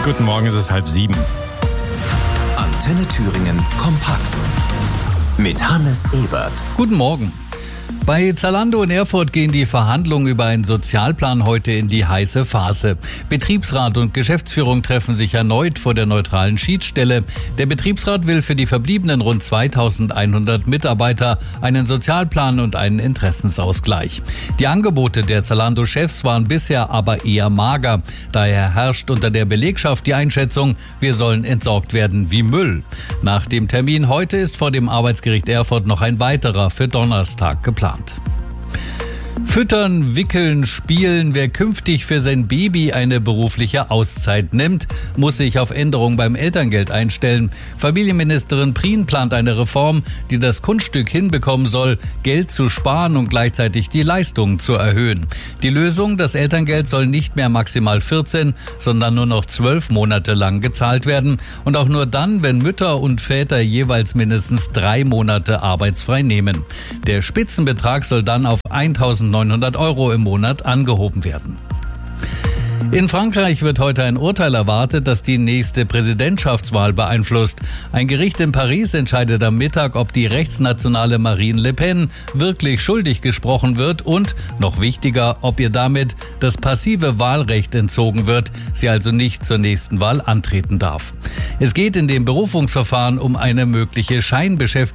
Guten Morgen, es ist 6:30. Antenne Thüringen kompakt mit Hannes Ebert. Guten Morgen. Bei Zalando in Erfurt gehen die Verhandlungen über einen Sozialplan heute in die heiße Phase. Betriebsrat und Geschäftsführung treffen sich erneut vor der neutralen Schiedsstelle. Der Betriebsrat will für die verbliebenen rund 2100 Mitarbeiter einen Sozialplan und einen Interessensausgleich. Die Angebote der Zalando-Chefs waren bisher aber eher mager. Daher herrscht unter der Belegschaft die Einschätzung, wir sollen entsorgt werden wie Müll. Nach dem Termin heute ist vor dem Arbeitsgericht Erfurt noch ein weiterer für Donnerstag geplant. Füttern, wickeln, spielen. Wer künftig für sein Baby eine berufliche Auszeit nimmt, muss sich auf Änderungen beim Elterngeld einstellen. Familienministerin Prien plant eine Reform, die das Kunststück hinbekommen soll, Geld zu sparen und gleichzeitig die Leistungen zu erhöhen. Die Lösung, das Elterngeld soll nicht mehr maximal 14, sondern nur noch 12 Monate lang gezahlt werden. Und auch nur dann, wenn Mütter und Väter jeweils mindestens 3 Monate arbeitsfrei nehmen. Der Spitzenbetrag soll dann auf 1.900 € im Monat angehoben werden. In Frankreich wird heute ein Urteil erwartet, das die nächste Präsidentschaftswahl beeinflusst. Ein Gericht in Paris entscheidet am Mittag, ob die rechtsnationale Marine Le Pen wirklich schuldig gesprochen wird und, noch wichtiger, ob ihr damit das passive Wahlrecht entzogen wird, sie also nicht zur nächsten Wahl antreten darf. Es geht in dem Berufungsverfahren um eine mögliche Scheinbeschäftigung